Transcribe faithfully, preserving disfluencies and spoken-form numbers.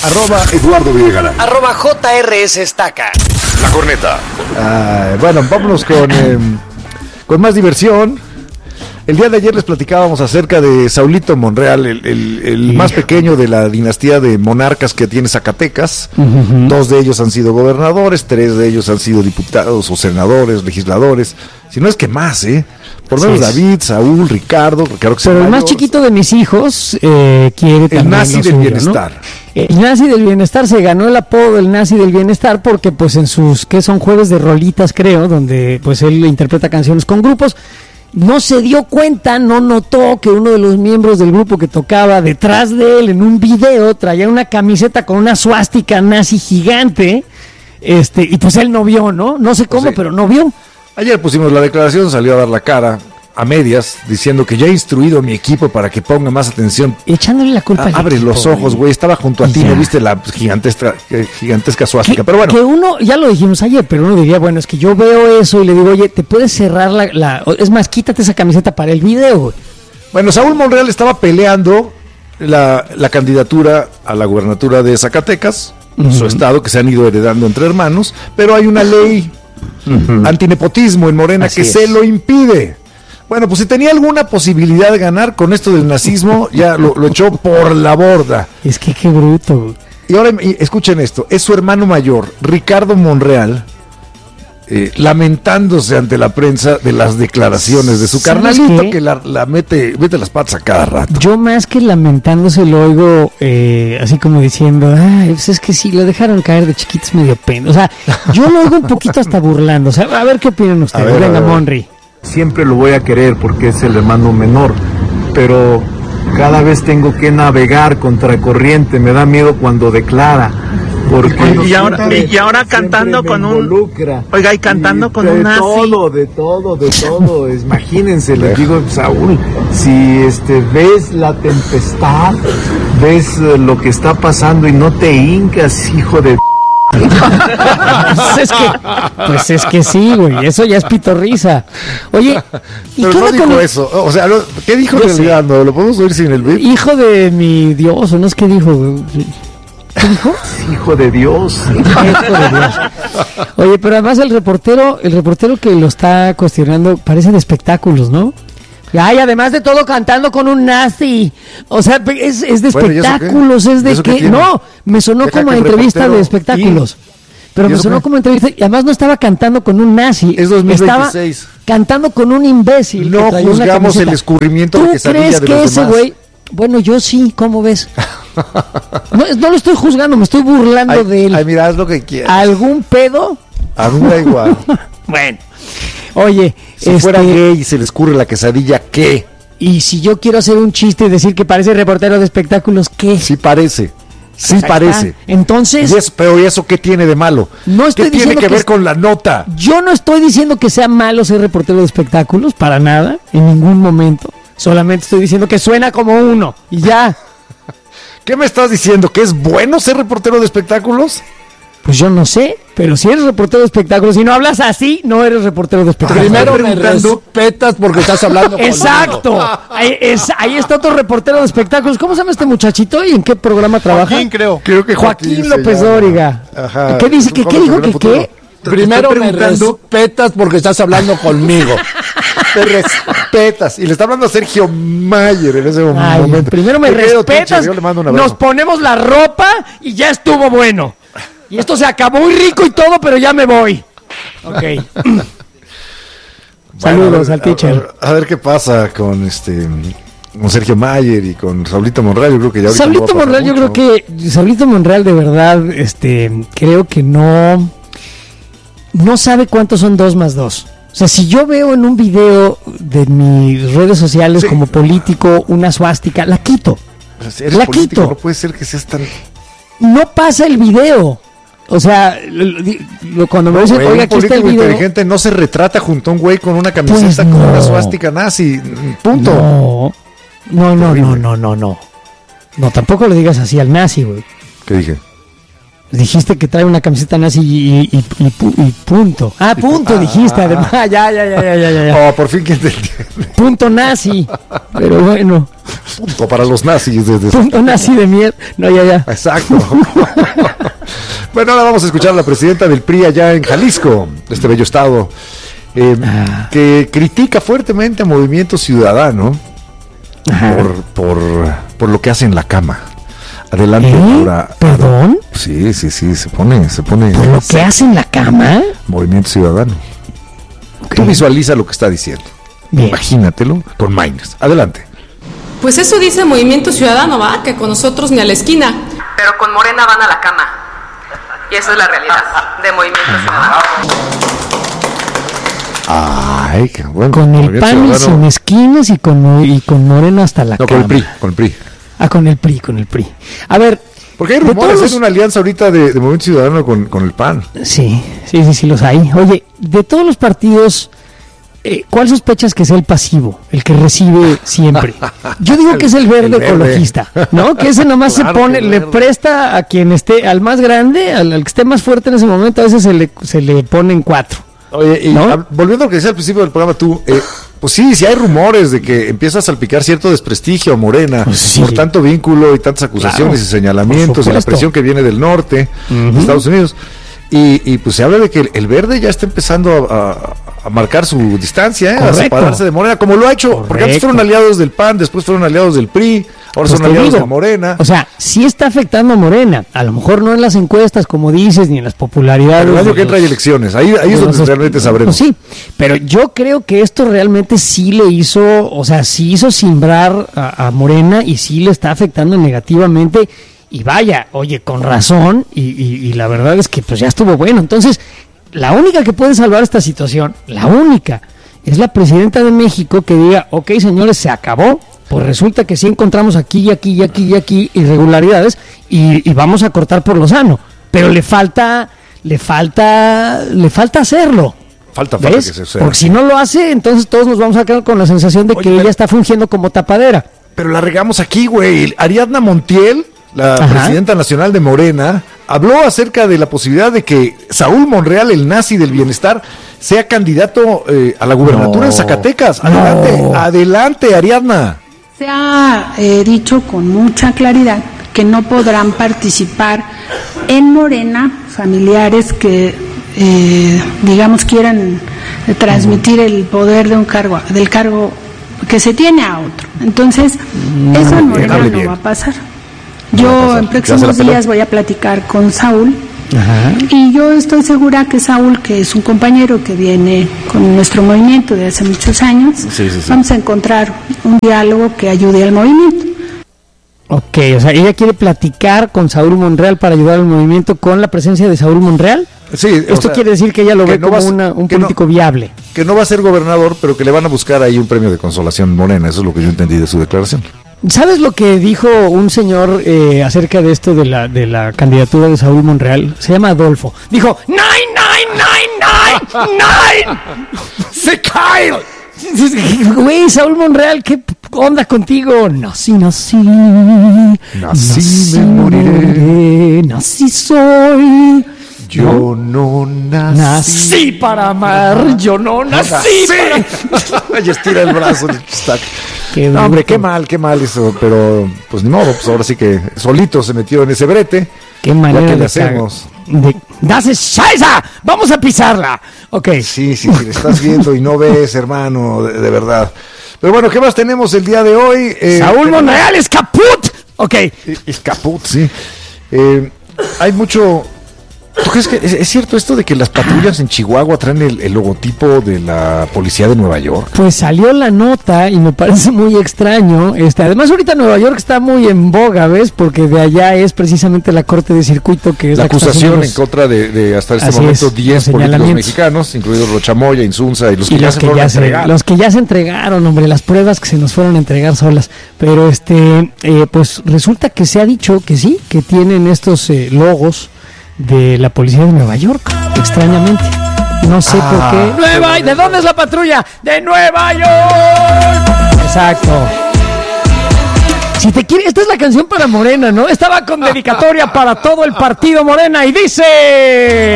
Arroba Eduardo Videgaray. Arroba J R S Estaca. La Corneta. Ah, bueno, vámonos con, eh, con más diversión. El día de ayer les platicábamos acerca de Saulito Monreal, el, el, el más pequeño de la dinastía de monarcas que tiene Zacatecas. Uh-huh. Dos de ellos han sido gobernadores, tres de ellos han sido diputados o senadores, legisladores. Si no es que más, ¿eh? Por lo menos sí, David, Saúl, Ricardo, Ricardo Pero el más chiquito de mis hijos eh, quiere también el nazi del suyo, bienestar. ¿no? El nazi del bienestar se ganó el apodo del nazi del bienestar porque pues en sus, que son jueves de rolitas creo, donde pues él interpreta canciones con grupos, no se dio cuenta, no notó que uno de los miembros del grupo que tocaba detrás de él en un video traía una camiseta con una suástica nazi gigante, este, y pues él no vio, ¿no? No sé cómo, pues sí, pero no vio. Ayer pusimos la declaración, salió a dar la cara a medias, diciendo que ya he instruido a mi equipo para que ponga más atención. Echándole la culpa ah, al Abre equipo, los ojos, güey, estaba junto a ti, no viste la gigantesca, eh, gigantesca suástica, pero bueno. Que uno, ya lo dijimos ayer, pero uno diría, bueno, es que yo veo eso y le digo, oye, ¿te puedes cerrar la, la... es más, quítate esa camiseta para el video, güey? Bueno, Saúl Monreal estaba peleando la, la candidatura a la gubernatura de Zacatecas, uh-huh, su estado, que se han ido heredando entre hermanos, pero hay una ley uh-huh, antinepotismo en Morena Así que es. se lo impide. Bueno, pues si tenía alguna posibilidad de ganar con esto del nazismo, ya lo, lo echó por la borda. Es que qué bruto. Y ahora, y escuchen esto, es su hermano mayor, Ricardo Monreal, eh, lamentándose ante la prensa de las declaraciones de su carnalito, que la, la mete, mete las patas a cada rato. Yo más que lamentándose lo oigo eh, así como diciendo, ay, pues es que sí, lo dejaron caer de chiquitos medio pena. O sea, yo lo oigo un poquito hasta burlando. O sea, a ver qué opinan ustedes. Ver, Venga, Monri. Siempre lo voy a querer porque es el hermano menor, pero cada vez tengo que navegar contracorriente, me da miedo cuando declara. Porque y ahora, y ahora cantando con un oiga y cantando y con un nazi. De todo, de todo, de todo. Imagínense, les digo, Saúl, si este ves la tempestad, ves lo que está pasando y no te hincas, hijo de pues, es que, pues es que sí, güey, eso ya es pitorrisa. Oye, ¿y pero qué no dijo con eso? O sea, ¿qué dijo en realidad? ¿No lo podemos oír sin el beat? Hijo de mi Dios, ¿o no es que dijo, güey? ¿Qué dijo? Hijo de Dios. Hijo de Dios. Oye, pero además el reportero, el reportero que lo está cuestionando parece de espectáculos, ¿no? Ay, además de todo cantando con un nazi. O sea, es, es de bueno, espectáculos, es de que... No, me sonó Deja como entrevista de espectáculos. Y, pero me sonó qué? como entrevista... Y además no estaba cantando con un nazi. Es dos mil veintiséis. Estaba cantando con un imbécil. No juzgamos el escurrimiento de quesadilla de los demás. ¿Tú crees que ese güey... Bueno, yo sí, ¿cómo ves? No, no lo estoy juzgando, me estoy burlando ay, de él. Ay, mira, haz lo que quieras. ¿Algún pedo? A mí me da igual. Bueno... Oye, si este, fuera gay y se le escurre la quesadilla, ¿qué? Y si yo quiero hacer un chiste y decir que parece reportero de espectáculos, ¿qué? Sí parece, sí pues parece. Está. Entonces... Y es, pero ¿y eso qué tiene de malo? No estoy ¿Qué tiene que, que ver es, con la nota? Yo no estoy diciendo que sea malo ser reportero de espectáculos, para nada, en ningún momento. Solamente estoy diciendo que suena como uno, y ya. ¿Qué me estás diciendo? ¿Que es bueno ser reportero de espectáculos? Pues yo no sé, pero si eres reportero de espectáculos y no hablas así, no eres reportero de espectáculos. Primero me respetas porque estás hablando conmigo. Exacto. Ahí, es, ahí está otro reportero de espectáculos. ¿Cómo se llama este muchachito y en qué programa trabaja? Joaquín, creo. Creo que Joaquín, Joaquín López Dóriga. Ajá. ¿Qué dice? ¿Qué, ¿qué dijo que qué? Primero me respetas porque estás hablando conmigo. Te respetas. Y le está hablando a Sergio Mayer en ese Ay, momento. Primero me respetas. Nos ponemos la ropa y ya estuvo bueno. Y esto se acabó muy rico y todo, pero ya me voy. Ok. Bueno, saludos a ver, al teacher. A ver, a ver qué pasa con este con Sergio Mayer y con Saulito Monreal. Yo creo que ya ahorita Saulito no va a Monreal, yo mucho. creo que Saulito Monreal de verdad, este, creo que no, no sabe cuántos son dos más dos. O sea, si yo veo en un video de mis redes sociales sí. como político una suástica, la quito. Si eres la político, quito. No puede ser que seas tan... No pasa el video. O sea, lo, lo, cuando me no, dicen, güey, oiga, aquí está el video. Inteligente no se retrata junto a un güey con una camiseta pues no. con una suástica nazi. Punto. No, no, no, no, no, no, no. No, tampoco le digas así al nazi, güey. ¿Qué dije? Dijiste que trae una camiseta nazi y, y, y, y, y punto. Ah, punto, ah, dijiste, además. Ya, ya, ya, ya, ya, ya. Oh, por fin que te entiende. Punto nazi. Pero bueno. Punto para los nazis. Desde punto su... nazi de mierda. No, ya, ya. Exacto. Bueno, ahora vamos a escuchar a la presidenta del P R I allá en Jalisco, este bello estado, eh, ah. que critica fuertemente a Movimiento Ciudadano por, por, por lo que hace en la cama. Adelante, ¿Eh? ahora. ¿Perdón? Sí, sí, sí, se pone, se pone. ¿Por lo que hace en la cama? Movimiento Ciudadano. Okay. Tú visualiza lo que está diciendo. Bien. Imagínatelo con Maynes. Adelante. Pues eso dice Movimiento Ciudadano, ¿va? Que con nosotros ni a la esquina. Pero con Morena van a la cama. Y esa es la realidad de Movimiento Ciudadano. Ay, qué bueno. Con el P A N sin esquinas y con, y con Morena hasta la no, cama. No, con el P R I, con el P R I. Ah, con el P R I, con el P R I. A ver. Porque hay rumores, todos... es una alianza ahorita de, de Movimiento Ciudadano con, con el P A N. Sí, sí, sí, sí los hay. Oye, de todos los partidos, eh, ¿cuál sospechas que sea el pasivo? El que recibe siempre. Yo digo que es el verde, el verde. ecologista, ¿no? Que ese nomás claro, se pone, le presta a quien esté, al más grande, al, al que esté más fuerte en ese momento, a veces se le, se le ponen cuatro. Oye, y ¿no? a, volviendo a lo que decía al principio del programa tú, eh, pues sí, si hay rumores de que empieza a salpicar cierto desprestigio a Morena pues sí. por tanto vínculo y tantas acusaciones claro, y señalamientos y la presión que viene del norte uh-huh. de Estados Unidos. Y, y pues se habla de que el, el verde ya está empezando a, a, a marcar su distancia, ¿eh? a separarse de Morena, como lo ha hecho, Correcto. porque antes fueron aliados del P A N, después fueron aliados del P R I, ahora pues son aliados digo, de Morena. O sea, sí está afectando a Morena, a lo mejor no en las encuestas, como dices, ni en las popularidades. Pero el año que entra hay elecciones, ahí, ahí es donde los, realmente sabremos. Pues sí, pero yo creo que esto realmente sí le hizo, o sea, sí hizo simbrar a, a Morena y sí le está afectando negativamente. Y vaya, oye, con razón, y, y, y la verdad es que pues ya estuvo bueno. Entonces, la única que puede salvar esta situación, la única, es la presidenta de México que diga, ok, señores, se acabó, pues resulta que sí encontramos aquí y aquí y aquí y aquí irregularidades y, y vamos a cortar por lo sano. Pero le falta, le falta, le falta hacerlo. Falta, falta que se sea. Porque si no lo hace, entonces todos nos vamos a quedar con la sensación de oye, que pero, ella está fungiendo como tapadera. Pero la regamos aquí, güey. Ariadna Montiel, la Ajá. presidenta nacional de Morena, habló acerca de la posibilidad de que Saúl Monreal, el nazi del bienestar, sea candidato eh, a la gubernatura no. en Zacatecas. Adelante, no. adelante, Ariadna. Se ha eh, dicho con mucha claridad que no podrán participar en Morena familiares que, eh, digamos, quieran eh, transmitir uh-huh. el poder de un cargo, del cargo que se tiene a otro. Entonces, uh-huh. eso en Morena no bien. va a pasar. Yo en próximos días voy a platicar con Saúl Ajá. y yo estoy segura que Saúl, que es un compañero que viene con nuestro movimiento de hace muchos años, sí, sí, sí. vamos a encontrar un diálogo que ayude al movimiento. Ok, o sea, ella quiere platicar con Saúl Monreal para ayudar al movimiento con la presencia de Saúl Monreal. Sí, esto sea, quiere decir que ella lo que ve no como una, un político no, viable. Que no va a ser gobernador, pero que le van a buscar ahí un premio de consolación Morena, eso es lo que yo entendí de su declaración. ¿Sabes lo que dijo un señor eh, acerca de esto de la de la candidatura de Saúl Monreal? Se llama Adolfo. Dijo, nine, nine, nine, nine, nine. ¡Se cae! Güey, Saúl Monreal, ¿qué onda contigo? Nací, nací. Nací, nací me moriré. Nací soy. Yo no nací. Nací para amar. Yo no nací. nací. Para... Y estira el brazo. Qué no, hombre, qué mal, qué mal eso. Pero, pues ni modo, pues ahora sí que solito se metió en ese brete. Qué manera que le hacemos. De... ¡Das salsa! ¡Vamos a pisarla! Ok. Sí, sí, sí, le estás viendo y no ves, hermano, de, de verdad. Pero bueno, ¿qué más tenemos el día de hoy? Eh, Saúl Monreal es caput. Ok. Es caput, sí. Eh, hay mucho... ¿Tú crees que es, es cierto esto de que las patrullas en Chihuahua traen el, el logotipo de la policía de Nueva York? Pues salió la nota y me parece muy extraño. Este, además ahorita Nueva York está muy en boga, ¿ves? Porque de allá es precisamente la corte de circuito que es la, la acusación los... en contra de, de hasta este Así momento diez políticos mexicanos, incluidos Rochamoya, Insunza y los que, y ya, los, se que ya se los que ya se entregaron, hombre, las pruebas que se nos fueron a entregar solas. Pero este, eh, pues resulta que se ha dicho que sí, que tienen estos eh, logos de la policía de Nueva York, extrañamente. No sé ah, por qué. ¡Nueva! ¿De dónde es la patrulla? ¡De Nueva York! Exacto. Si te quiere, esta es la canción para Morena, ¿no? Estaba con dedicatoria para todo el partido Morena y dice...